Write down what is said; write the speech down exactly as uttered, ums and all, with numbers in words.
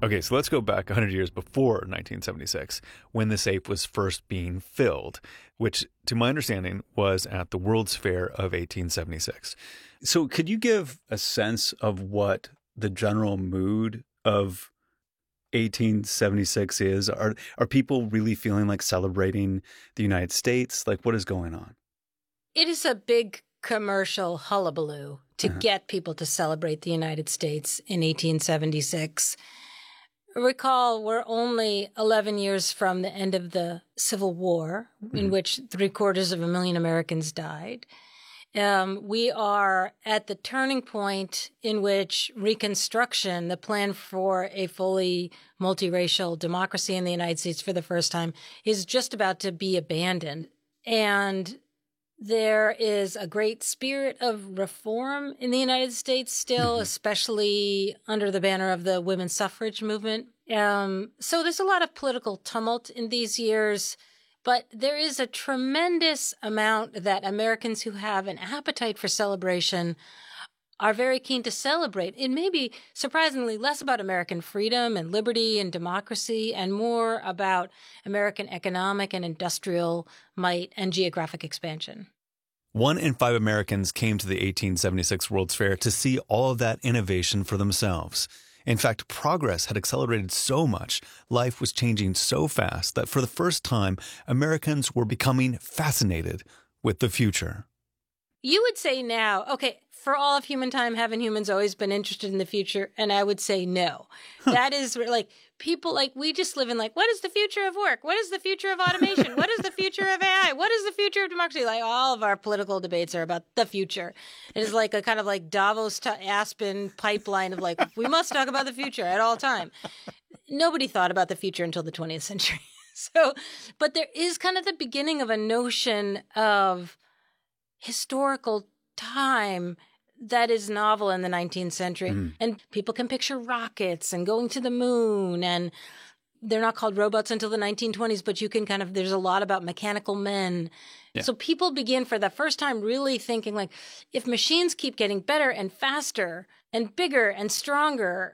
Okay, so let's go back one hundred years before nineteen seventy-six, when the safe was first being filled, which, to my understanding, was at the World's Fair of eighteen seventy-six. So could you give a sense of what the general mood of eighteen seventy-six is? Are are people really feeling like celebrating the United States? Like, what is going on? It is a big commercial hullabaloo to uh-huh. get people to celebrate the United States in eighteen seventy-six. Recall, we're only eleven years from the end of the Civil War, mm-hmm. in which three quarters of a million Americans died. Um, we are at the turning point in which Reconstruction, the plan for a fully multiracial democracy in the United States for the first time, is just about to be abandoned. And there is a great spirit of reform in the United States still, mm-hmm. especially under the banner of the women's suffrage movement. Um, so there's a lot of political tumult in these years, but there is a tremendous amount that Americans who have an appetite for celebration are very keen to celebrate. It may be surprisingly less about American freedom and liberty and democracy and more about American economic and industrial might and geographic expansion. One in five Americans came to the eighteen seventy-six World's Fair to see all of that innovation for themselves. In fact, progress had accelerated so much, life was changing so fast that for the first time, Americans were becoming fascinated with the future. You would say now, okay, for all of human time, haven't humans always been interested in the future? And I would say no. Huh. That is like people like we just live in like, what is the future of work? What is the future of automation? What is the future of A I? What is the future of democracy? Like all of our political debates are about the future. It is like a kind of like Davos to Aspen pipeline of like, we must talk about the future at all time. Nobody thought about the future until the twentieth century. So, but there is kind of the beginning of a notion of historical time that is novel in the nineteenth century. Mm. And people can picture rockets and going to the moon, and they're not called robots until the nineteen twenties, but you can kind of, there's a lot about mechanical men. Yeah. So people begin for the first time really thinking like, if machines keep getting better and faster and bigger and stronger,